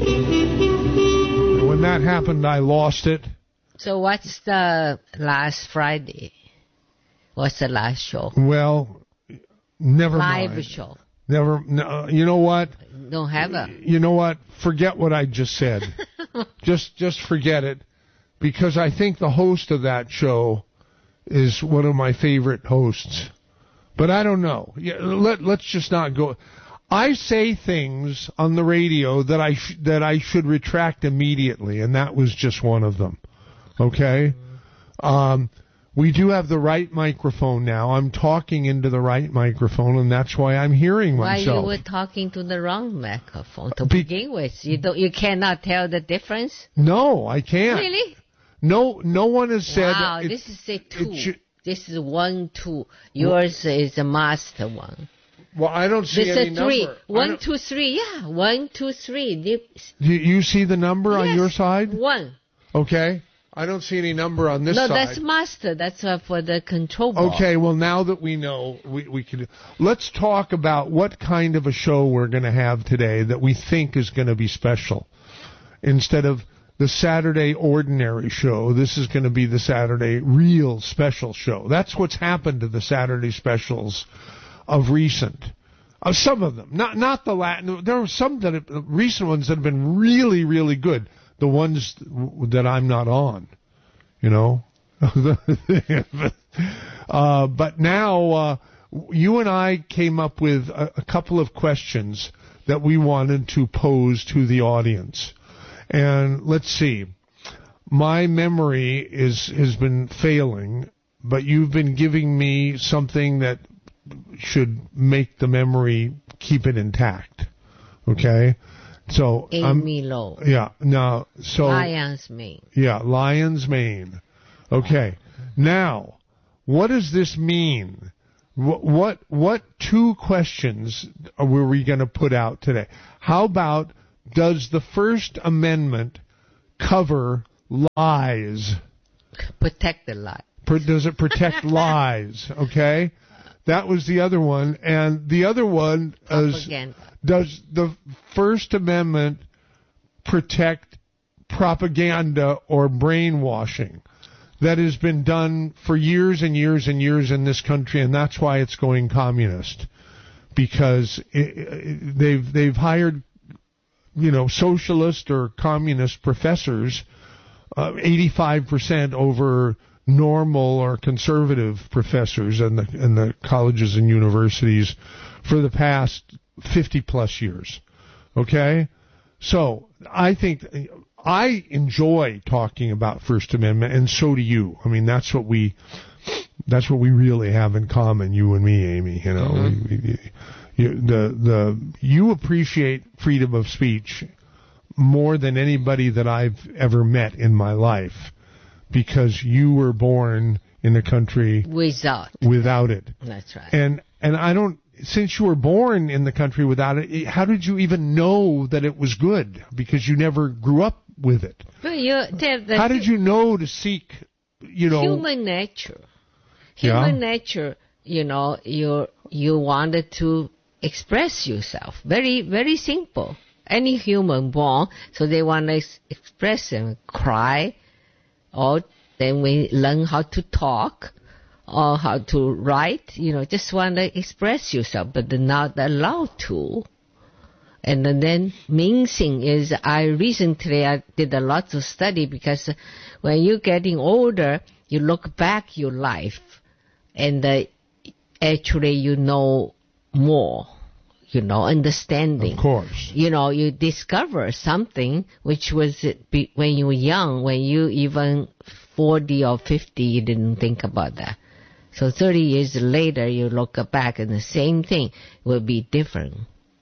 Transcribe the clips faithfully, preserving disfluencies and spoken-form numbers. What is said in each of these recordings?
When that happened, I lost it. So what's the last Friday? What's the last show? Well, never Live mind. Live show. Never. No, you know what? Don't have a. You know what? Forget what I just said. just, just forget it, because I think the host of that show is one of my favorite hosts. But I don't know. Yeah, let let's just not go. I say things on the radio that I sh- that I should retract immediately, and that was just one of them. Okay? Um, we do have the right microphone now. I'm talking into the right microphone, and that's why I'm hearing myself. Why you were talking to the wrong microphone to Be- begin with? You don't. You cannot tell the difference? No, I can't. Really? No, no one has said. Wow, it, this is a two. Should, this is one, two. Yours well, is a master one. Well, I don't see this any is three. number. One, two, three. Yeah, one, two, three. You, you see the number yes, on your side? One. Okay. I don't see any number on this no, side. No, that's master. That's uh, for the control ball. Okay, well, now that we know, we, we can. Let's talk about what kind of a show we're going to have today that we think is going to be special. Instead of the Saturday ordinary show, this is going to be the Saturday real special show. That's what's happened to the Saturday specials of recent. Uh, some of them. Not not the Latin. There are some that have, recent ones that have been really, really good. The ones that I'm not on, you know. uh, but now uh, you and I came up with a, a couple of questions that we wanted to pose to the audience. And let's see. My memory is has been failing, but you've been giving me something that should make the memory keep it intact. Okay? So Amy um, Lowe. Yeah. Now, so Lion's Mane. Yeah, Lion's Mane. Okay. Now, what does this mean? What what, what two questions were we going to put out today? How about, does the First Amendment cover lies? Protect the lie. Does it protect lies? Okay. That was the other one, and the other one is, does the First Amendment protect propaganda or brainwashing that has been done for years and years and years in this country, and that's why it's going communist, because it, it, they've they've hired, you know, socialist or communist professors, uh, eighty-five percent over normal or conservative professors in the in the colleges and universities for the past fifty plus years. Okay? So I think I enjoy talking about First Amendment, and so do you. I mean, that's what we that's what we really have in common, you and me, Amy. You know, mm-hmm. we, we, you, the the you appreciate freedom of speech more than anybody that I've ever met in my life, because you were born in a country without without it. That's right. And and I don't. Since you were born in the country without it, how did you even know that it was good? Because you never grew up with it. But you, the, how did you know to seek? You know, human nature. Human yeah? nature. You know, you you wanted to express yourself. Very very simple. Any human born, so they want to express and cry. Or then we learn how to talk or how to write, you know, just want to express yourself, but they're not allowed to. And then main thing is, I recently I did a lot of study, because when you're getting older, you look back your life, and uh, actually you know more. You know, understanding. Of course. You know, you discover something which was when you were young, when you even forty or fifty, you didn't think about that. So thirty years later, you look back and the same thing will be different.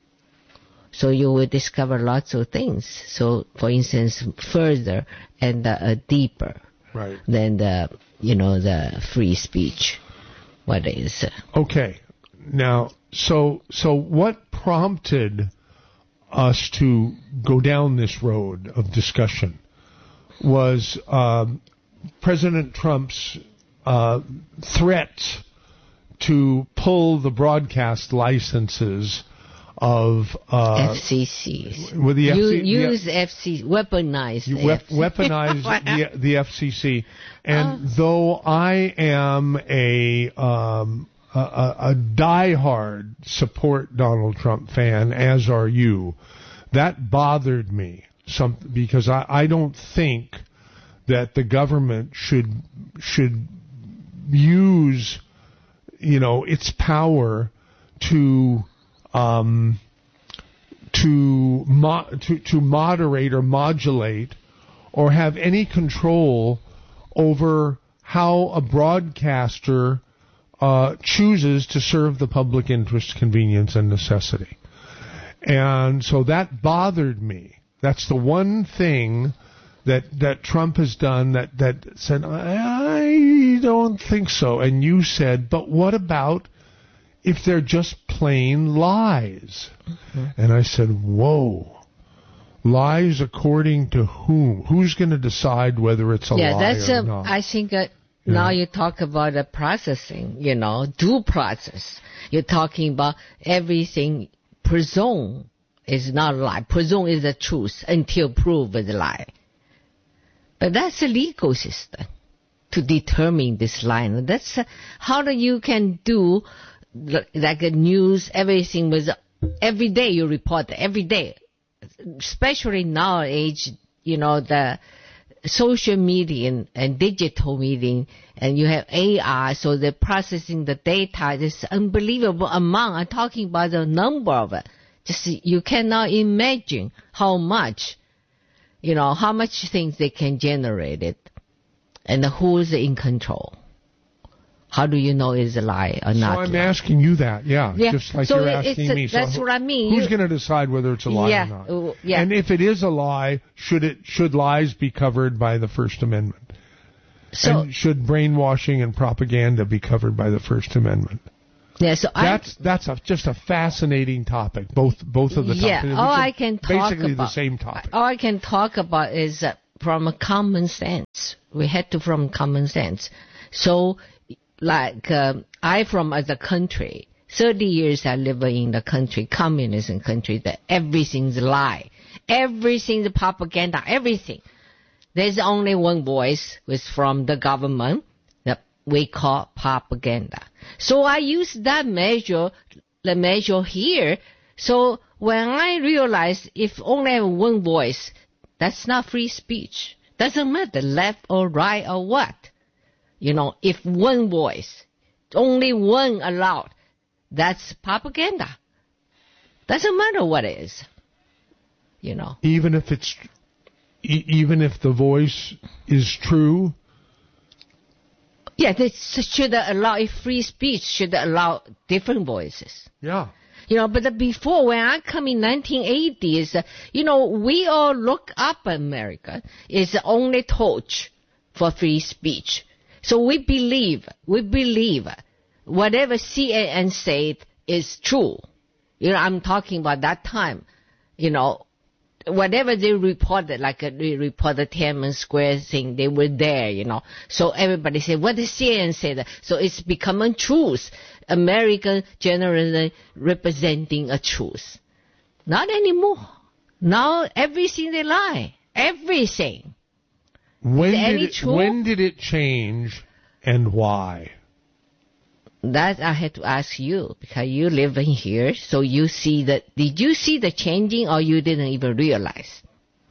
So you will discover lots of things. So, for instance, further and uh, deeper right. than the, you know, the free speech. What is? Okay. Now, so so what prompted us to go down this road of discussion was um, President Trump's uh, threats to pull the broadcast licenses of uh, F C C. With the F C C, use the, F C C, weaponize you the wep- F C C. weaponize the, the F C C. And oh. though I am a um, a, a, a diehard support Donald Trump fan, as are you, that bothered me some because I, I don't think that the government should should use, you know, its power to um, to, mo- to to moderate or modulate or have any control over how a broadcaster uh, chooses to serve the public interest, convenience, and necessity. And so that bothered me. That's the one thing that that Trump has done that, that said, I don't think so. And you said, but what about if they're just plain lies? Mm-hmm. And I said, whoa. Lies according to whom? Who's going to decide whether it's a yeah, lie that's or a, not? I think uh, now you talk about the processing, you know, due process. You're talking about everything presume is not a lie. Presume is the truth until proved is a lie. But that's a legal system to determine this line. That's uh, how do you can do like a news, everything was, every day you report, every day. Especially nowadays, you know, the social media and, and digital media, and you have A I, so they're processing the data. This unbelievable amount. I'm talking about the number of it. Just you cannot imagine how much, you know, how much things they can generate it, and who's in control. How do you know it's a lie or not? So I'm lie? asking you that, yeah, yeah. just like so you're asking a, me. That's so what I mean. Who's going to decide whether it's a lie yeah, or not? Uh, yeah. And if it is a lie, should it should lies be covered by the First Amendment? So, and should brainwashing and propaganda be covered by the First Amendment? Yeah, so that's I, that's a, just a fascinating topic. Both both of the yeah, topics. Yeah, all I can talk basically about, the same topic. All I can talk about is uh, from a common sense. We had to from common sense. So, like um, I from as a country, thirty years I live in the country, communism country, that everything's lie, everything's propaganda, everything. There's only one voice, was from the government that we call propaganda. So I use that measure, the measure here. So when I realize if only have one voice, that's not free speech. Doesn't matter left or right or what. You know, if one voice, only one allowed, that's propaganda. Doesn't matter what it is. You know. Even if it's, e- even if the voice is true. Yeah, they should allow, if free speech should allow different voices. Yeah. You know, but before, when I come in nineteen eighties, uh, you know, we all look up America. It's the only torch for free speech. So we believe, we believe whatever C N N said is true. You know, I'm talking about that time. You know, whatever they reported, like they reported Tiananmen Square thing, they were there, you know. So everybody said, what did C N N say? So it's become a truth. America generally representing a truth. Not anymore. Now everything they lie. Everything. When did it, when did it change and why? That I had to ask you, because you live in here, so you see that. Did you see the changing, or you didn't even realize?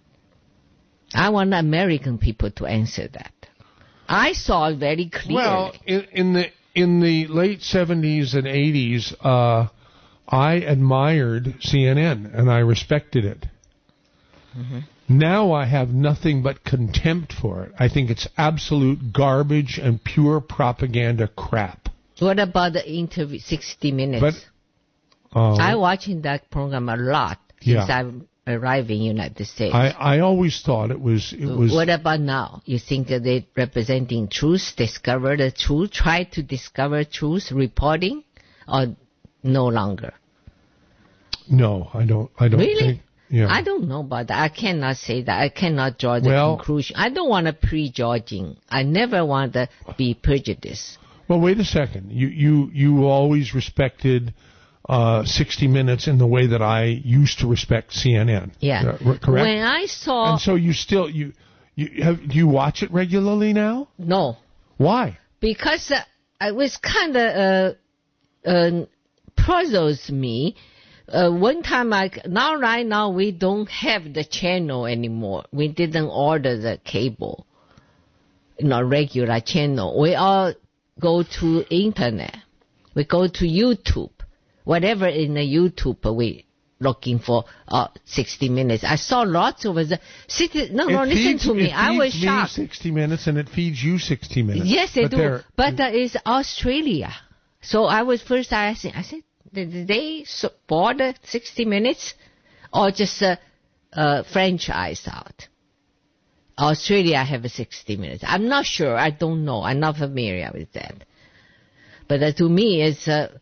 I want American people to answer that. I saw it very clearly. Well, in, in the in the late seventies and eighties, uh, I admired C N N and I respected it. Mm-hmm. Now I have nothing but contempt for it. I think it's absolute garbage and pure propaganda crap. What about the interview, sixty minutes? But, uh, I watching that program a lot since yeah. I arrived in the United States. I, I always thought it was... It was. What about now? You think that they're representing truth, discover the truth, try to discover truth, reporting, or no longer? No, I don't, I don't really? think... Yeah. I don't know about that. I cannot say that. I cannot draw the well, conclusion. I don't want to prejudging. I never want to be prejudiced. Well, wait a second. You you you always respected uh, sixty minutes in the way that I used to respect C N N. Yeah. Uh, correct? When I saw... And so you still, you, you have, do you watch it regularly now? No. Why? Because uh, it was kind of uh, uh, puzzles me. Uh, one time, I, now right now, we don't have the channel anymore. We didn't order the cable, you know, regular channel. We all go to internet. We go to YouTube. Whatever in the YouTube we looking for uh, sixty minutes. I saw lots of the sixty. No, it no, feeds, listen to me. I was me shocked. sixty minutes, and it feeds you sixty minutes. Yes, they but do. But uh, it's Australia. So I was first asking. I said, did they support the sixty minutes, or just uh, uh, franchise out? Australia have a sixty minutes. I'm not sure. I don't know. I'm not familiar with that. But uh, to me, it's. Uh,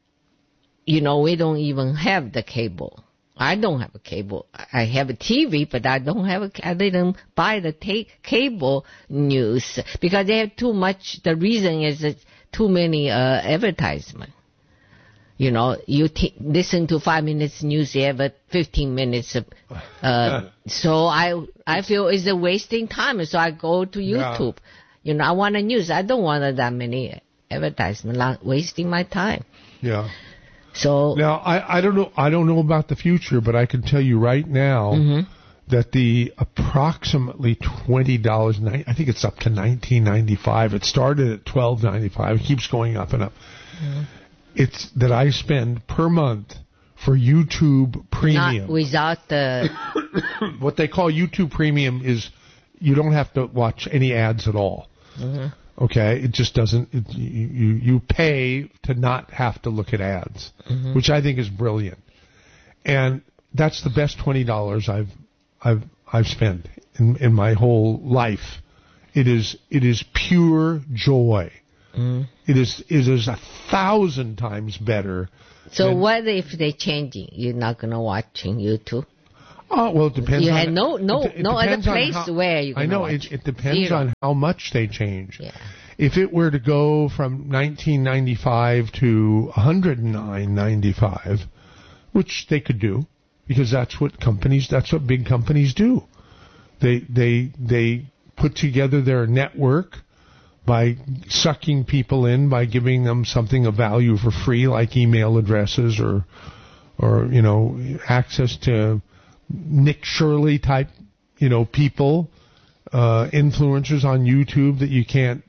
You know, we don't even have the cable. I don't have a cable. I have a T V, but I don't have a, I didn't buy the ta- cable news because they have too much. The reason is that too many uh, advertisement. You know, you t- listen to five minutes news, you have fifteen minutes. Of, uh, so I, I feel it's a wasting time. So I go to YouTube. Yeah. You know, I want a news. I don't want that many advertisement, like wasting my time. Yeah. So now I, I don't know I don't know about the future, but I can tell you right now mm-hmm. that the approximately twenty dollars, I think it's up to nineteen ninety-five. It started at twelve ninety-five. It keeps going up and up. Mm-hmm. It's that I spend per month for YouTube Premium. Not without the what they call YouTube Premium is you don't have to watch any ads at all. Mm-hmm. Okay, it just doesn't. It, you you pay to not have to look at ads, mm-hmm. which I think is brilliant, and that's the best twenty dollars I've I've I've spent in in my whole life. It is it is pure joy. Mm-hmm. It is it is a thousand times better. So than, what if they're changing? You're not gonna watching YouTube? Oh well, it depends. You on, had no no it, it no other place how, where you can I know watch. it, it depends Zero. on how much they change. Yeah. If it were to go from nineteen ninety-five to one hundred nine ninety-five, which they could do, because that's what companies, that's what big companies do. They they they put together their network by sucking people in, by giving them something of value for free, like email addresses or or you know access to Nick Shirley type, you know, people, uh, influencers on YouTube that you can't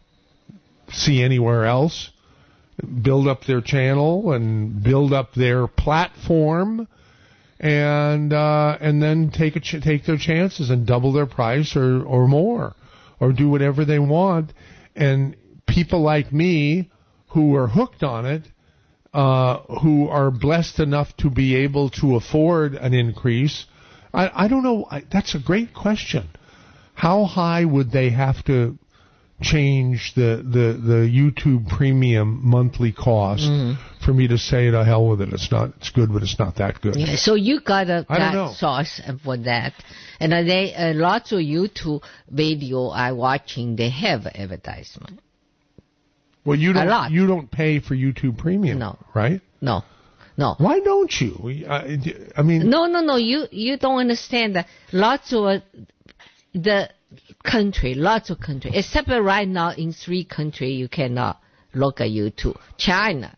see anywhere else, build up their channel and build up their platform, and uh, and then take a ch- take their chances and double their price or or more, or do whatever they want. And people like me who are hooked on it. Uh, who are blessed enough to be able to afford an increase. I, I don't know. I, that's a great question. How high would they have to change the, the, the YouTube Premium monthly cost mm. for me to say to hell with it? It's not. It's good, but it's not that good. Yeah, so you got a I that don't know. source for that, and uh, they uh, lots of YouTube video I watching. They have advertisement. Well, you don't. You don't pay for YouTube Premium, no, right? No, no. Why don't you? I, I mean, no, no, no. You you don't understand that. Lots of uh, the country, lots of country, except right now in three countries you cannot look at YouTube: China,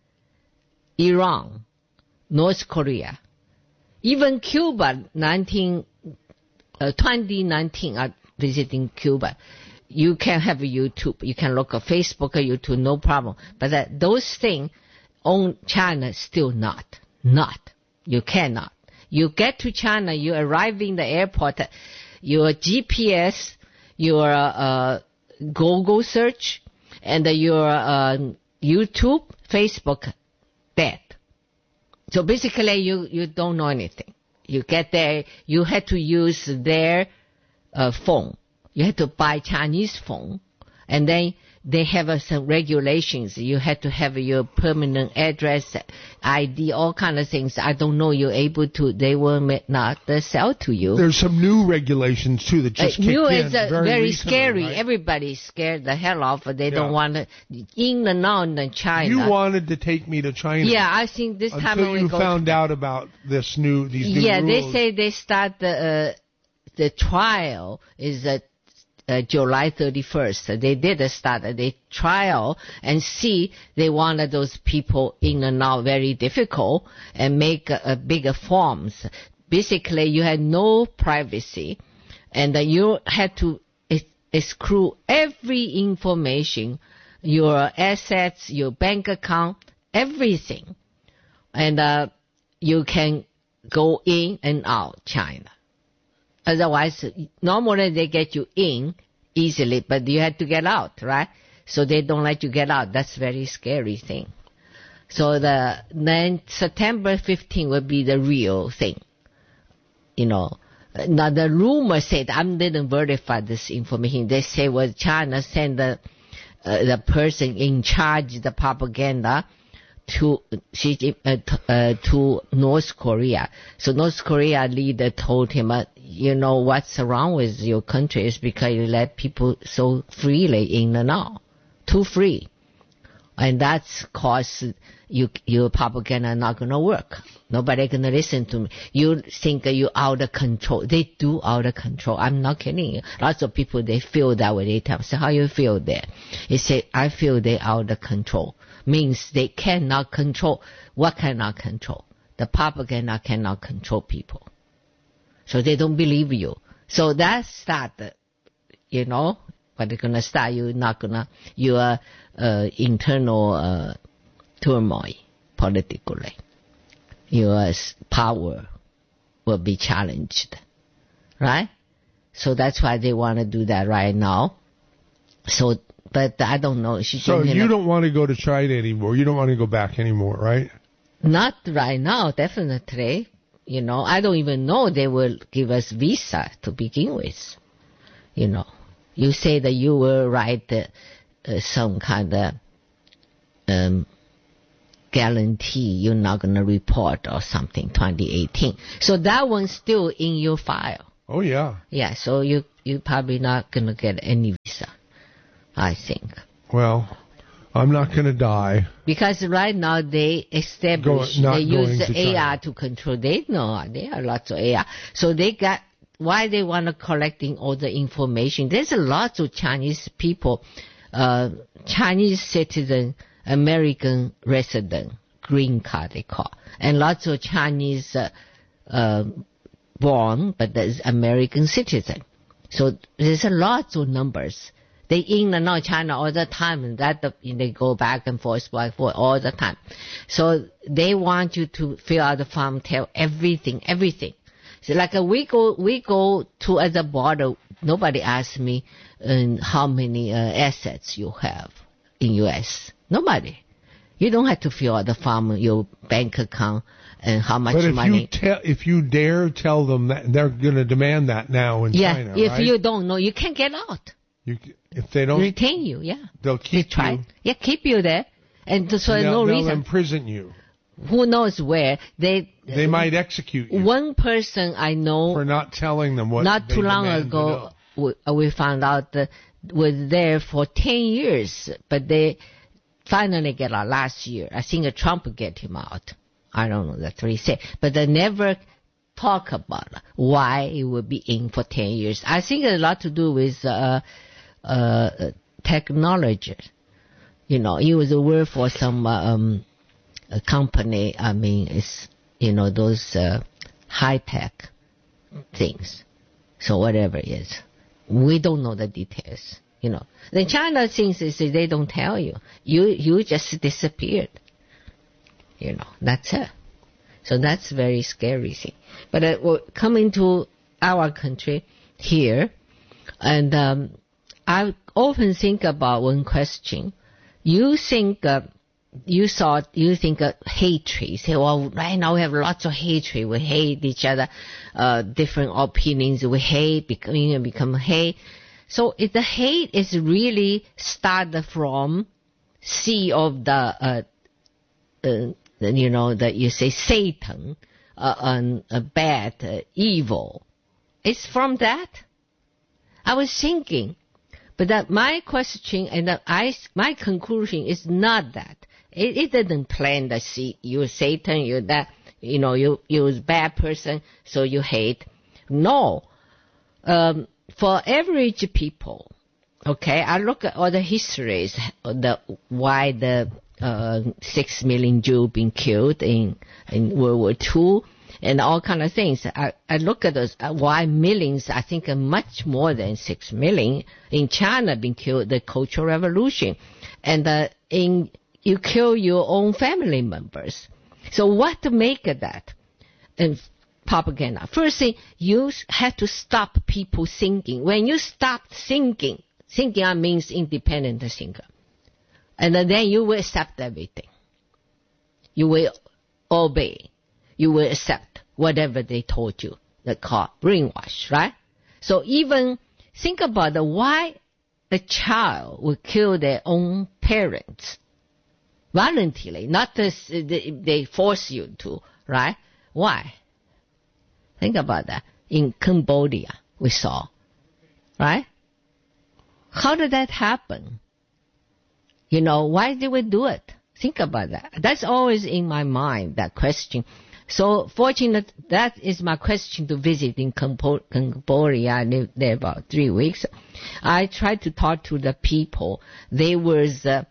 Iran, North Korea, even Cuba. Nineteen, uh, twenty nineteen, I'm visiting Cuba. You can have YouTube. You can look at Facebook or YouTube, no problem. But uh, those things on China still not. Not. You cannot. You get to China, you arrive in the airport, your G P S, your uh, Google search, and your uh, YouTube, Facebook, dead. So basically, you, you don't know anything. You get there, you had to use their uh, phone. You have to buy Chinese phone, and then they have uh, some regulations. You have to have your permanent address, I D, all kind of things. I don't know you're able to, they will not uh, sell to you. There's some new regulations, too, that just uh, kicked new in is uh, very, very recently, scary. Right? Everybody's scared the hell off. They yeah. don't want to, in and out in China. You wanted to take me to China. Yeah, I think this time until we you go found to, out about this new, these new yeah, rules. they say they start the, uh, the trial is uh, uh, July thirty-first. They did start the trial and see they wanted those people in and out very difficult and make a, a bigger forms. Basically, you had no privacy and uh, you had to ex- exclude every information, your assets, your bank account, everything. And uh, you can go in and out China. Otherwise, normally they get you in easily, but you have to get out, right? So they don't let you get out. That's a very scary thing. So the then September fifteenth will be the real thing. You know, now the rumor said, I didn't verify this information. They say well, China sent the uh, the person in charge of the propaganda to uh, uh, to North Korea. So North Korea leader told him, uh, you know, what's wrong with your country is because you let people so freely in and out, too free. And that's cause you, your propaganda not going to work. Nobody going to listen to me. You think you're out of control. They do out of control. I'm not kidding you. Lots of people, they feel that way. They tell me, so how you feel there? They say, I feel they out of control. Means they cannot control. What cannot control? The propaganda cannot control people. So they don't believe you. So that started, you know, but they're going to start, you're not going to, your uh, internal uh, turmoil politically. Your power will be challenged. Right? So that's why they want to do that right now. So, but I don't know. She so you don't want to go to China anymore. You don't want to go back anymore, right? Not right now, definitely. You know, I don't even know they will give us visa to begin with. You know, you say that you will write uh, uh, some kind of um, guarantee you're not going to report or something, twenty eighteen. So that one's still in your file. Oh, yeah. Yeah, so you, you're probably not going to get any visa, I think. Well, I'm not going to die. Because right now they establish, Go, they use the to A R to control. They know there are lots of A R. So they got, why they want to collecting all the information. There's a lot of Chinese people, uh, Chinese citizen, American resident, green card they call. And lots of Chinese, uh, uh, born, but there's American citizen. So there's a lot of numbers. They in and out China all the time, and that they go back and forth, back and forth all the time. So they want you to fill out the form, tell everything, everything. So like a, we go, we go to other border. Nobody asks me um, how many uh, assets you have in U S. Nobody. You don't have to fill out the form, your bank account, and how much but if money. You te- if you dare tell them that, they're going to demand that now in yeah, China, if right? you don't know, you can't get out. You, if they don't retain you, yeah, they'll keep they try, you. Yeah, keep you there, and so and no they'll reason. They'll imprison you. Who knows where they? They uh, might execute you. One person I know for not telling them what. Not they too long ago, we, we found out that was there for ten years, but they finally get out last year. I think Trump get him out. I don't know. That's what he said, but they never talk about why he would be in for ten years. I think it a lot to do with uh, uh, technology. You know, he was a work for some um, a company. I mean, it's you know those uh, high tech things. So whatever it is, we don't know the details. You know, the China things is they don't tell you. You you just disappeared. You know, that's it. So that's a very scary thing. But uh, well, coming to our country here, and um, I often think about one question. You think, uh, you thought, you think of hatred. You say, well, right now we have lots of hatred. We hate each other, uh, different opinions. We hate, become, become hate. So if the hate is really started from seed of the, uh, uh, you know, that you say Satan, uh, and uh, bad, uh, evil. It's from that. I was thinking, but that my question and that I, my conclusion is not that. It, it didn't plant the seed. You're Satan, you're that, you know, you, you're a bad person, so you hate. No. Um, for average people, okay, I look at all the histories, the, why the, uh, six million Jews being killed in, in World War Two, and all kind of things. I, I look at those, uh, why millions, I think uh, much more than six million in China being killed, the Cultural Revolution. And, uh, in, you kill your own family members. So what to make of that? And propaganda. First thing, you have to stop people thinking. When you stop thinking, thinking means independent thinker. And then you will accept everything. You will obey. You will accept whatever they told you. They call brainwash, right? So even think about the why a child would kill their own parents voluntarily, not this, they force you to, right? Why? Think about that. In Cambodia, we saw, right? How did that happen? You know, why did we do it? Think about that. That's always in my mind, that question. So fortunate, that is my question to visit in Cambodia. I lived there about three weeks. I tried to talk to the people. They was uh,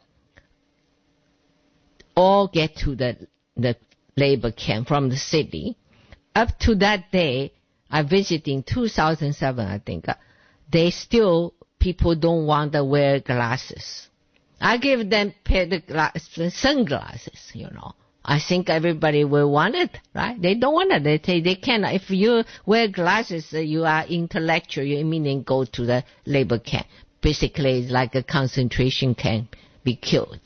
all get to the the labor camp from the city. Up to that day, I visited in two thousand seven, I think. Uh, they still, people don't want to wear glasses. I give them pair the glass, sunglasses, you know. I think everybody will want it, right? They don't want it. They say they cannot. If you wear glasses, uh, you are intellectual. You meaning go to the labor camp. Basically, it's like a concentration camp, be killed.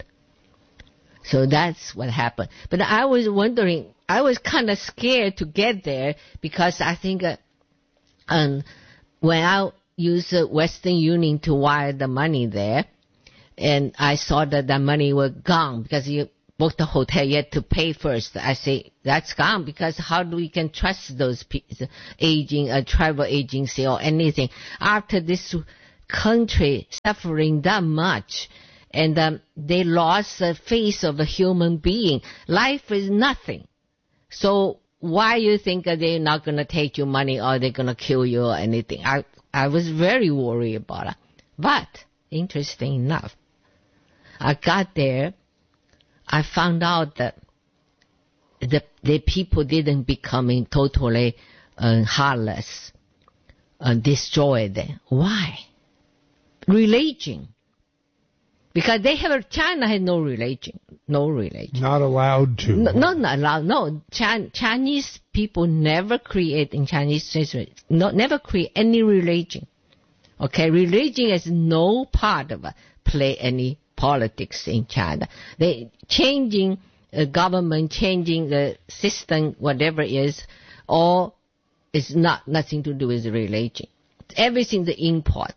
So that's what happened. But I was wondering, I was kind of scared to get there because I think uh, um, when I used uh, Western Union to wire the money there, and I saw that the money was gone because you booked the hotel, you had to pay first. I say, that's gone because how do we can trust those people, aging, a travel agency or anything after this country suffering that much? And um, they lost the face of a human being. Life is nothing. So why you think that they're not going to take your money or they're going to kill you or anything? I, I was very worried about it. But, interesting enough, I got there, I found out that the, the people didn't become totally uh, heartless and destroy them. Why? Religion. Because they have, China has no religion, no religion. Not allowed to. No, no not allowed, no. Chin, Chinese people never create, in Chinese history, no, never create any religion. Okay, religion is no part of it, play any politics in China. They changing uh, government, changing the system, whatever it is, all is not, nothing to do with religion. Everything the import.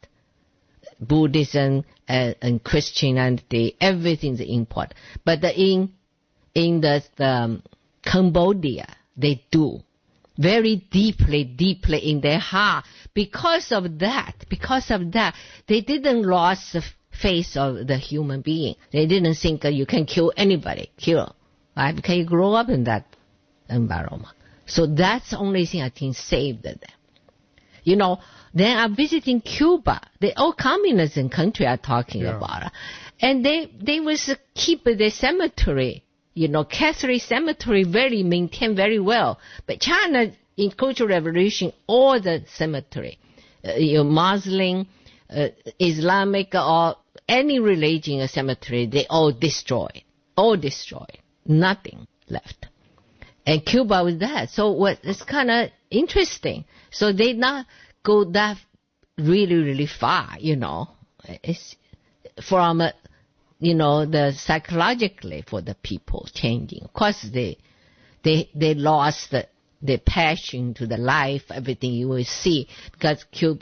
Buddhism and, and Christianity, everything's import. But the, in in the, the um, Cambodia, they do very deeply, deeply in their heart. Because of that, because of that, they didn't lose the face of the human being. They didn't think that you can kill anybody, kill, right? Because you grow up in that environment. So that's the only thing I think saved them. You know, then I'm visiting Cuba. They all communism country are talking yeah. about. And they, they was keep the cemetery, you know, Catholic cemetery very maintained very well. But China, in Cultural Revolution, all the cemetery, uh, you know, Muslim, uh, Islamic, or any religion cemetery, they all destroyed. All destroyed. Nothing left. And Cuba was that. So what, it's kind of interesting. So they not go that really, really far, you know. It's from, uh, you know, the psychologically for the people changing. Of course, they, they, they lost the, the passion to the life, everything you will see. Because Cuba,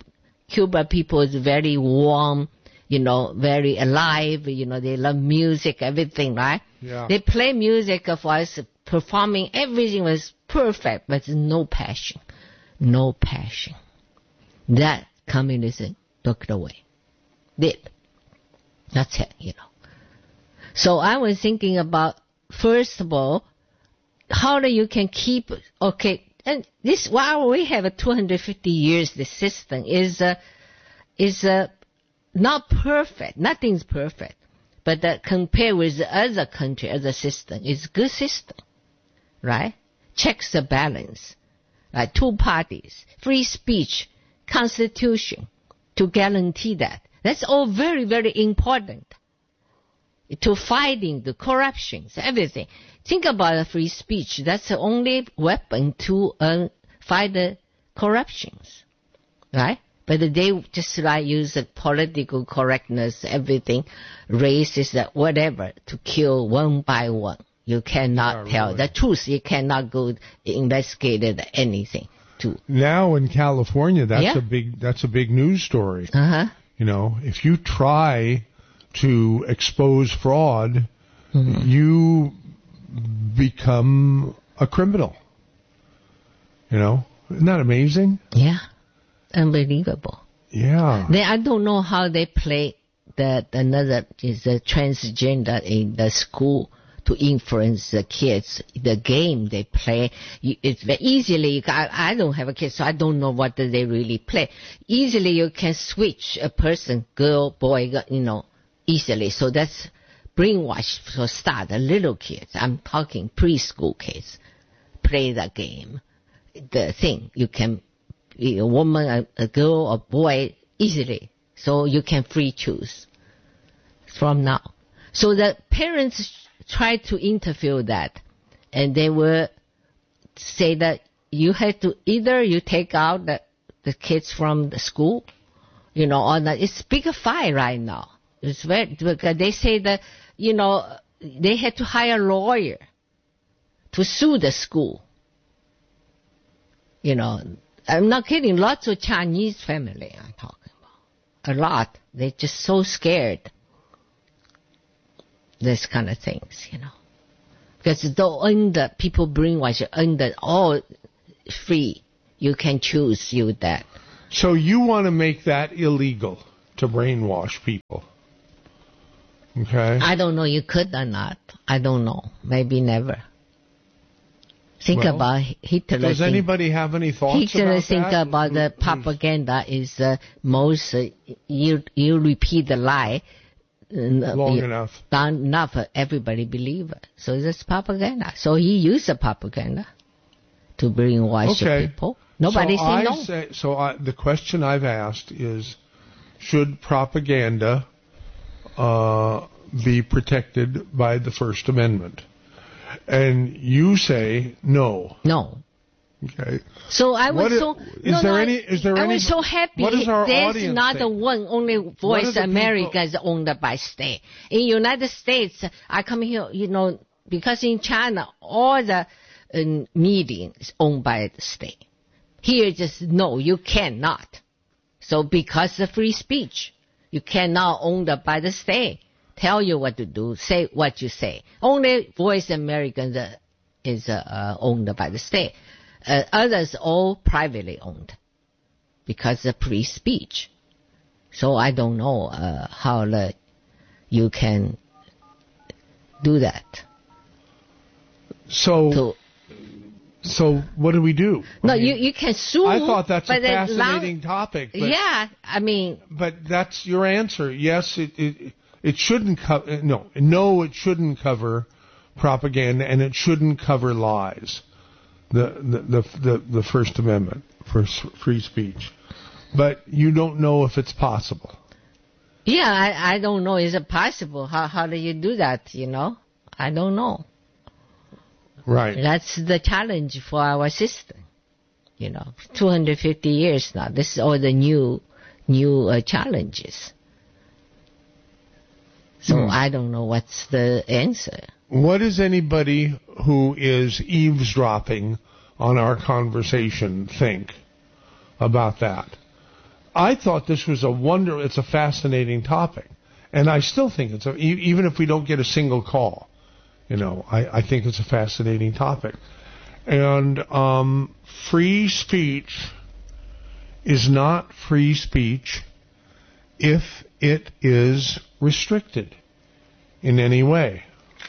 Cuba people is very warm, you know, very alive, you know, they love music, everything, right? Yeah. They play music for us, performing, everything was perfect, but no passion. No passion. That communism took it away. Did. That's it, you know. So I was thinking about, first of all, how do you can keep, okay, and this, while we have a two hundred fifty years, the system is, uh, is, uh, not perfect. Nothing's perfect. But uh, compared with the other country, other system, it's a good system. Right? Checks the balance. Like two parties, free speech, constitution, to guarantee that. That's all very, very important. To fighting the corruptions, everything. Think about the free speech. That's the only weapon to uh, fight the corruptions. Right? But they just like use the political correctness, everything, racist, whatever, to kill one by one. You cannot yeah, tell really. the truth. You cannot go investigate anything. To now in California, that's yeah. a big that's a big news story. Uh-huh. You know, if you try to expose fraud, mm-hmm. you become a criminal. You know, isn't that amazing? Yeah, unbelievable. Yeah. They, I don't know how they play that another is a transgender in the school to influence the kids. The game they play, it's very easily, I, I don't have a kid, so I don't know what they really play. Easily you can switch a person, girl, boy, you know, easily. So that's brainwash for start, the little kids. I'm talking preschool kids. Play the game. The thing, you can be a woman, a, a girl, a boy, easily. So you can free choose from now. So the parents try to interfere that, and they will say that you have to either you take out the, the kids from the school, you know, or not. It's big fight right now. It's very, because they say that, you know, they had to hire a lawyer to sue the school. You know, I'm not kidding. Lots of Chinese family I'm talking about. A lot. They're just so scared. This kind of things, you know. Because the under people brainwash under all free. You can choose you that. So you want to make that illegal to brainwash people. Okay. I don't know you could or not. I don't know. Maybe never. Think well, about Hitler. Does think, anybody have any thoughts Hitler about think that? about the propaganda is the most, uh, you, you repeat the lie. Long enough. Long enough, everybody believe it. So that's propaganda. So he used the propaganda to brainwash okay. people. Nobody so say I no. Say, so I, the question I've asked is, should propaganda uh, be protected by the First Amendment? And you say no. No. Okay. So I was what so is, no, there no, any? Is there I any? was so happy. What is our There's audience not think? a one only Voice America people? is owned by state. In United States, I come here, you know, because in China all the uh, media is owned by the state. Here, just no, you cannot. So because of free speech, you cannot own it by the state. Tell you what to do, say what you say. Only Voice America is uh, owned by the state. Uh, others all privately owned because of free speech. So I don't know uh, how the, you can do that. So, to, so what do we do? No, I mean, you you can sue. I thought that's a long, fascinating topic. But, yeah, I mean. But that's your answer. Yes, it it, it shouldn't cover. No, no, it shouldn't cover propaganda, and it shouldn't cover lies. The the the the, the First Amendment for free speech, but you don't know if it's possible. Yeah, I I don't know. Is it possible? How how do you do that? You know, I don't know. Right. That's the challenge for our system. You know, two hundred fifty years now. This is all the new new uh, challenges. So hmm. I don't know what's the answer. What does anybody who is eavesdropping on our conversation think about that? I thought this was a wonder. It's a fascinating topic, and I still think it's a, even if we don't get a single call, you know, I, I think it's a fascinating topic. And um, free speech is not free speech if it is restricted in any way.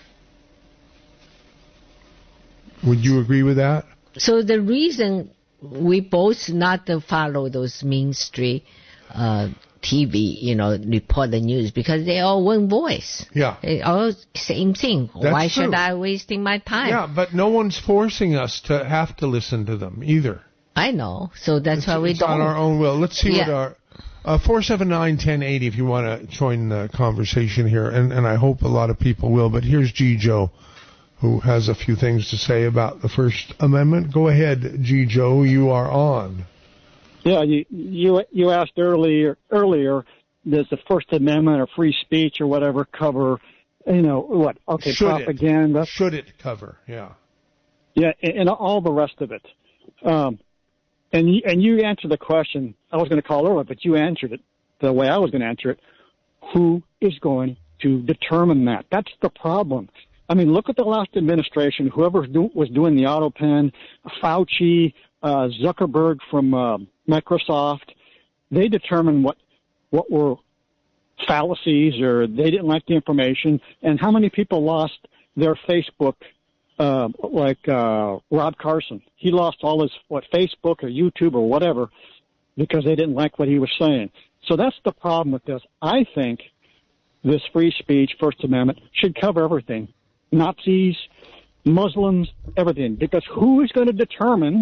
Would you agree with that? So the reason we both not to follow those mainstream uh, T V, you know, report the news, because they all one voice. Yeah. They all same thing. That's Why true. should I wasting my time? Yeah, but no one's forcing us to have to listen to them either. I know. So that's it's, why we it's don't. on our own will. Let's see yeah. what our... Uh, four seven nine, one oh eight zero if you want to join the conversation here, and, and I hope a lot of people will. But here's G. Joe, who has a few things to say about the First Amendment. Go ahead, G. Joe, you are on. Yeah, you you you asked earlier earlier does the First Amendment or free speech or whatever cover, you know, what? Okay, Should propaganda. It? Should it cover? Yeah. Yeah, and, and all the rest of it. Um, and you, and you answered the question. I was going to call earlier, but you answered it the way I was going to answer it. Who is going to determine that? That's the problem. I mean, look at the last administration. Whoever was doing the auto pen, Fauci, uh, Zuckerberg from uh, Microsoft, they determined what what were fallacies, or they didn't like the information. And how many people lost their Facebook, uh, like uh, Rod Carson? He lost all his, what, Facebook or YouTube or whatever, because they didn't like what he was saying. So that's the problem with this. I think this free speech, First Amendment, should cover everything. Nazis, Muslims, everything. Because who is going to determine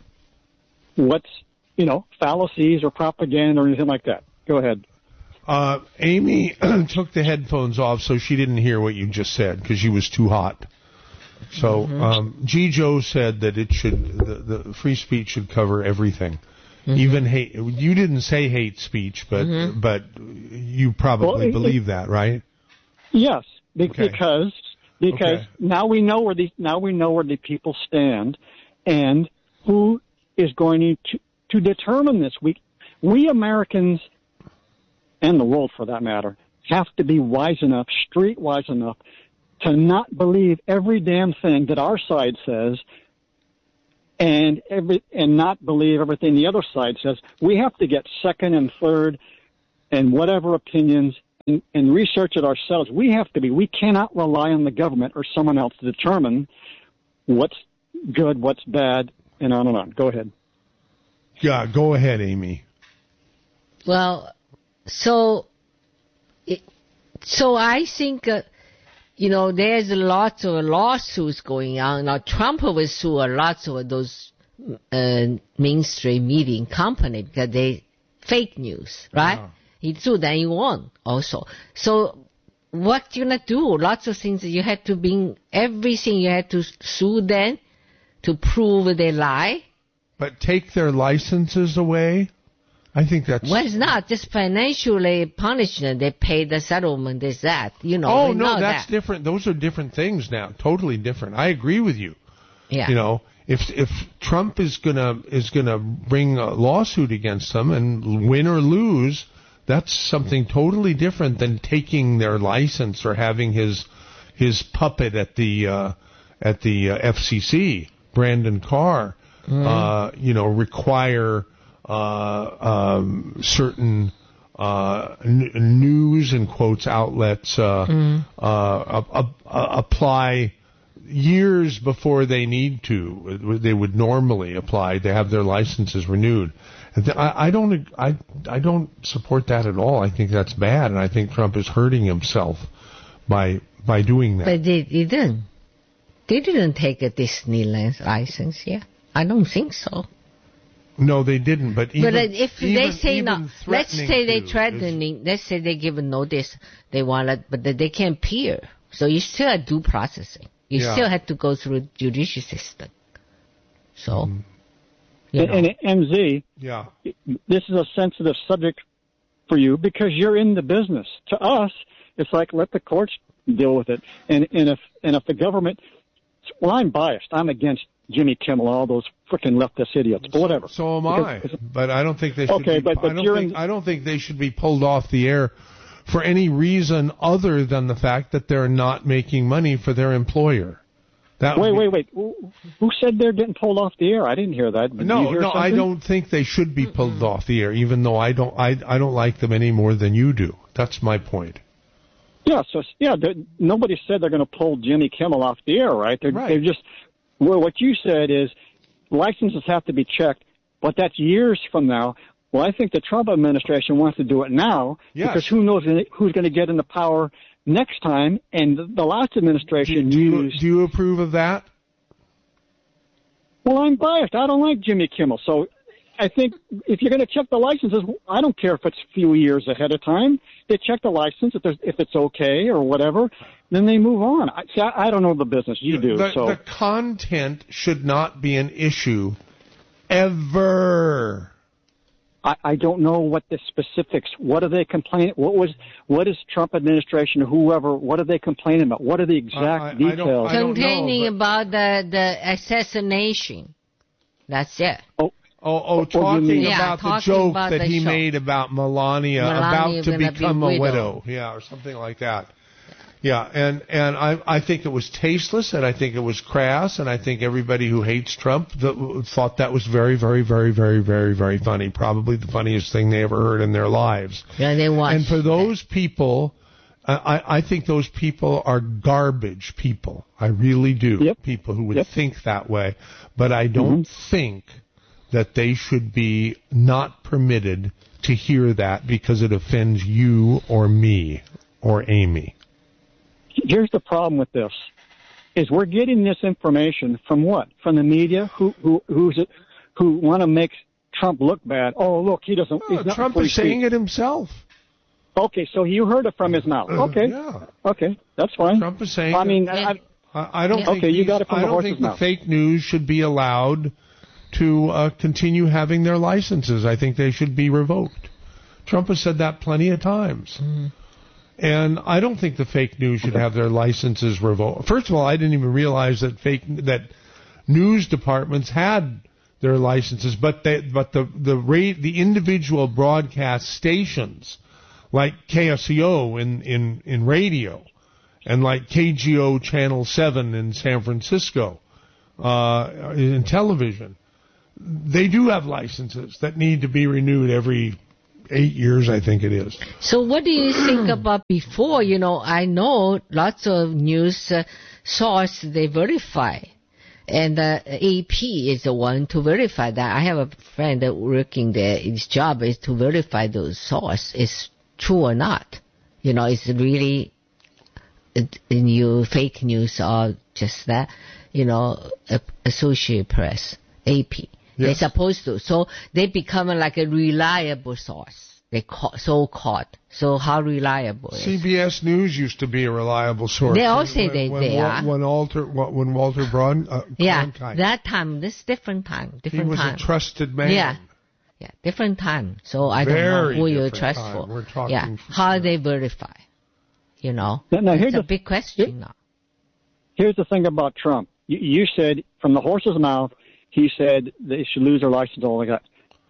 what's, you know, fallacies or propaganda or anything like that? Go ahead. Uh, Amy took the headphones off, so she didn't hear what you just said because she was too hot. So mm-hmm. um, G. Joe said that it should, the, the free speech should cover everything. Mm-hmm. Even hate. You didn't say hate speech, but mm-hmm. but you probably well, it, believe it, that, right? Yes, be- okay. because because okay. now we know where the now we know where the people stand, and who is going to to determine this. We we Americans, and the world for that matter, have to be wise enough, street wise enough, to not believe every damn thing that our side says, and every and not believe everything the other side says. We have to get second and third and whatever opinions and, and research it ourselves. We have to be. We cannot rely on the government or someone else to determine what's good, what's bad, and on and on. Go ahead. Yeah, go ahead, Amy. Well, so, it, so I think, uh, you know, there's lots of lawsuits going on. Now, Trump will sue lots of those uh, mainstream media companies because they fake news, right? Yeah. He sued and he won also. So what you gonna do? Lots of things you had to bring, everything you had to sue them to prove they lie. But take their licenses away? I think that's... Well, it's not just financially punishment. They pay the settlement, this, that. You know, oh, no, know that's that. different. Those are different things now. Totally different. I agree with you. Yeah. You know, if if Trump is gonna is gonna bring a lawsuit against them and win or lose, that's something totally different than taking their license or having his his puppet at the uh, at the uh, F C C, Brandon Carr, mm. uh, you know, require uh, um, certain uh, n- news and quotes outlets uh, mm. uh, uh, uh, apply years before they need to. They would normally apply. They have their licenses renewed. I, I don't. I I don't support that at all. I think that's bad, and I think Trump is hurting himself by by doing that. But they didn't. They didn't take a Disneyland license. Yeah, I don't think so. No, they didn't. But even, but if even, they say no, let's say they to, threatening. Let's say they give a notice. They want it, but they can't peer. So you still have due processing. You yeah. still have to go through the judicial system. So. Mm. You know. And, and M Z, yeah. this is a sensitive subject for you because you're in the business. To us, it's like let the courts deal with it. And, and if and if the government, well, I'm biased. I'm against Jimmy Kimmel, all those freaking leftist idiots. But whatever. So am because, I. because, but I don't think they should. Okay, be, but, but I don't you're think in, I don't think they should be pulled off the air for any reason other than the fact that they're not making money for their employer. That wait, be, wait, wait. Who said they're getting pulled off the air? I didn't hear that. Did no, you hear no, something? I don't think they should be pulled mm-hmm. off the air, even though I don't, I, I don't like them any more than you do. That's my point. Yeah, so yeah, nobody said they're going to pull Jimmy Kimmel off the air, right? They're, right. they're just. Well, what you said is licenses have to be checked, but that's years from now. Well, I think the Trump administration wants to do it now yes. because who knows who's going to get into power next time, and the last administration do, do used... You, do you approve of that? Well, I'm biased. I don't like Jimmy Kimmel, so I think if you're going to check the licenses, I don't care if it's a few years ahead of time. They check the license, if, if it's okay or whatever, then they move on. I, see, I, I don't know the business. You do. The, so the content should not be an issue ever. I, I don't know what the specifics. What are they complaining? What was? What is Trump administration or whoever? What are they complaining about? What are the exact I, I, details? I don't, I don't Complaining know, about the the assassination. That's it. Oh, oh, oh talking yeah, about talking the joke about that the he show. made about Melania, Melania about to become be a widow. widow, yeah, or something like that. Yeah, and and I I think it was tasteless, and I think it was crass, and I think everybody who hates Trump th- thought that was very, very, very, very, very, very funny. Probably the funniest thing they ever heard in their lives. Yeah, they watched. And for those people, I I think those people are garbage people. I really do. Yep. People who would Yep. think that way, but I don't mm-hmm. think that they should be not permitted to hear that because it offends you or me or Amy. Here's the problem with this: is we're getting this information from what? From the media, who who who's it, who want to make Trump look bad. Oh, look, he doesn't. Oh, he's not Trump free is saying speech. it himself. Okay, so you heard it from his mouth. Okay, yeah. Okay, that's fine. Trump is saying. I mean, yeah. I, I, I don't. Yeah. Think okay, you got it from I the don't horse's think the mouth. fake news should be allowed to uh, continue having their licenses. I think they should be revoked. Trump has said that plenty of times. Mm-hmm. And I don't think the fake news should have their licenses revoked. First of all, I didn't even realize that fake that news departments had their licenses, but they, but the the rate the individual broadcast stations like K S C O in, in, in radio and like K G O Channel seven in San Francisco uh, in television, they do have licenses that need to be renewed every eight years, I think it is. So what do you think about before? You know, I know lots of news uh, source they verify, and uh, A P is the one to verify that. I have a friend that working there. His job is to verify those source is true or not. You know, it's really uh, new fake news or just that. You know, uh, Associated Press, A P. Yes. They're supposed to. So they become like a reliable source. They call, so-called. So how reliable is C B S News used to be a reliable source. They all say when, they, when, they when, are. When Walter, when Walter Braun, uh, yeah, Cronkite, that time, this different time, different he was time. a trusted man. Yeah, yeah, different time. So I Very don't know who you different trust time. for. We're talking yeah, how they verify. You know, now, now, it's here's a the, big question here, now. Here's the thing about Trump. You, you said from the horse's mouth. He said they should lose their license. All they got,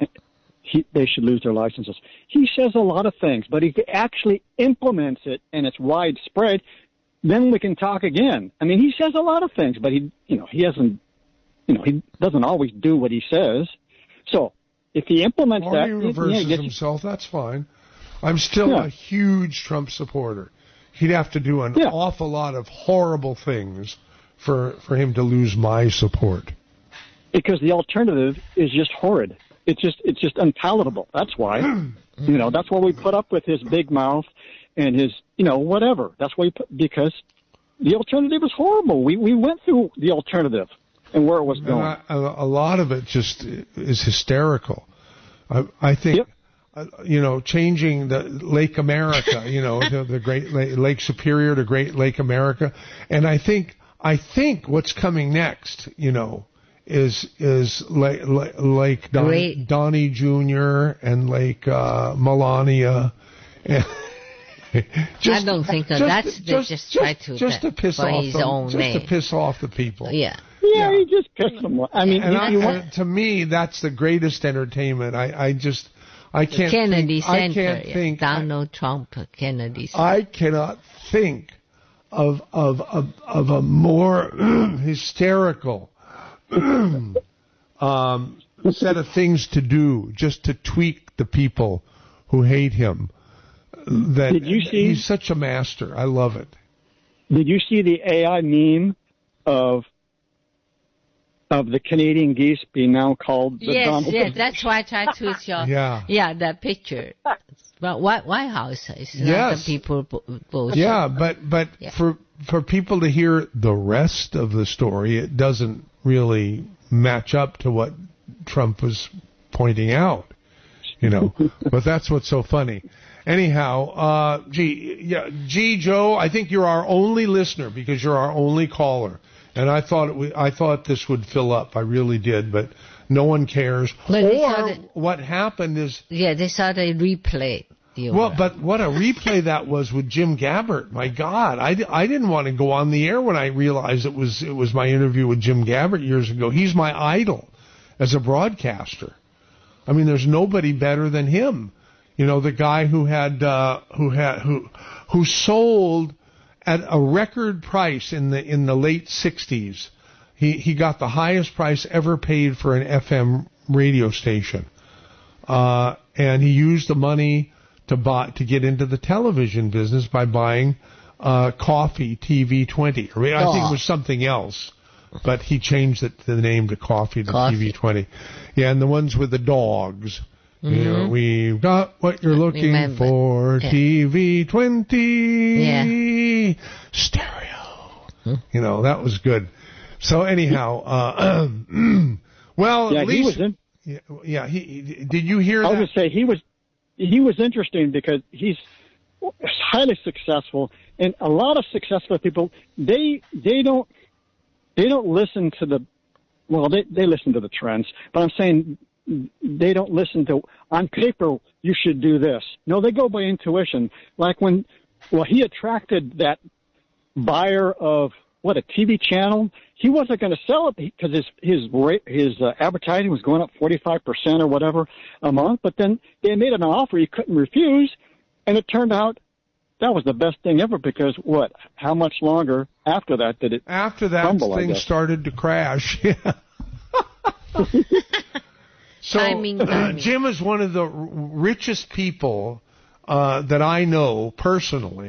he, they should lose their licenses. He says a lot of things, but he actually implements it and it's widespread. Then we can talk again. I mean, he says a lot of things, but he, you know, he hasn't, you know, he doesn't always do what he says. So if he implements or that, he reverses yeah, himself. That's fine. I'm still yeah. a huge Trump supporter. He'd have to do an yeah. awful lot of horrible things for for him to lose my support. Because the alternative is just horrid. It's just it's just unpalatable. That's why. You know, that's why we put up with his big mouth and his, you know, whatever. That's why we put, because the alternative is horrible. We we went through the alternative and where it was going. I, a, a lot of it just is hysterical. I, I think, yep. uh, you know, changing the Lake America, you know, the, the Great Lake, Lake Superior to Great Lake America, and I think I think what's coming next, you know, is is Lake, Lake Don, Donnie Junior and Lake uh, Melania. And just, I don't think just, that's just, just, just try to just to piss for off his them, own just name. to piss off the people. Yeah. Yeah, he just pissed them off. I mean, and you, I, you want... and to me, that's the greatest entertainment. I, I just, I can't Kennedy think, Center, I can't yeah. think. Donald Trump, Kennedy Center. I cannot think of of of, of a more hysterical um, set of things to do just to tweak the people who hate him. That Did you see, he's such a master. I love it. Did you see the A I meme of of the Canadian geese being now called the yes, Donald? Yes, that's why I tried to show. Yeah. Yeah, that picture. But White, White House is not Yes. the people bullshit. Yeah, but but Yeah. for for people to hear the rest of the story, it doesn't really match up to what Trump was pointing out. You know, but that's what's so funny. Anyhow, uh, gee, yeah, gee, Joe, I think you're our only listener because you're our only caller, and I thought it w- I thought this would fill up. I really did, but no one cares. But they or saw the- what happened is, Yeah, they saw the replay. The well, but what a replay that was with Jim Gabbert. My God, I, I didn't want to go on the air when I realized it was it was my interview with Jim Gabbert years ago. He's my idol as a broadcaster. I mean, there's nobody better than him. You know, the guy who had uh, who had who who sold at a record price in the in the late sixties. He he got the highest price ever paid for an F M radio station, uh, and he used the money to buy to get into the television business by buying uh, Coffee T V twenty. I, mean, I think it was something else, but he changed it, the name to Coffee to Coffee. T V twenty. Yeah, and the ones with the dogs. Mm-hmm. You know, we've got what you're looking Remember. for, Yeah. T V twenty, Yeah. stereo. Hmm. You know, that was good. So anyhow, uh, well, Yeah, at he least, was in. yeah, yeah, he, he- did you hear I was that? going to say he was he was interesting because he's highly successful, and a lot of successful people they they don't they don't listen to the well they they listen to the trends, but I'm saying they don't listen to on paper you should do this. No, they go by intuition. Like when well he attracted that buyer of what a T V channel. He wasn't going to sell it because his his rate, his uh, advertising was going up forty-five percent or whatever a month. But then they made him an offer he couldn't refuse, and it turned out that was the best thing ever. Because what? How much longer after that did it? After that, crumble, I things guess? started to crash. Yeah. So Timing, timing. Jim is one of the r- richest people uh, that I know personally.